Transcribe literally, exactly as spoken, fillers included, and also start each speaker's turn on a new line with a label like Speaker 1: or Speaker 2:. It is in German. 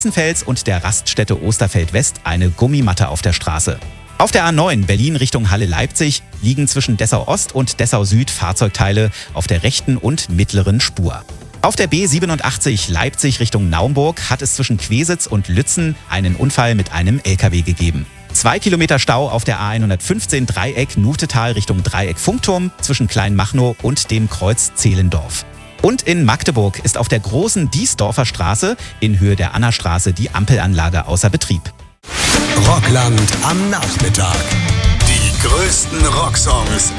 Speaker 1: Fels und der Raststätte Osterfeld West eine Gummimatte auf der Straße. Auf der A neun Berlin Richtung Halle-Leipzig liegen zwischen Dessau Ost und Dessau Süd Fahrzeugteile auf der rechten und mittleren Spur. Auf der B siebenundachtzig Leipzig Richtung Naumburg hat es zwischen Quesitz und Lützen einen Unfall mit einem L K W gegeben. Zwei Kilometer Stau auf der A hundertfünfzehn Dreieck Nutetal Richtung Dreieck Funkturm zwischen Kleinmachnow und dem Kreuz Zehlendorf. Und in Magdeburg ist auf der großen Diesdorfer Straße in Höhe der Annastraße die Ampelanlage außer Betrieb.
Speaker 2: Rockland am Nachmittag. Die größten Rocksongs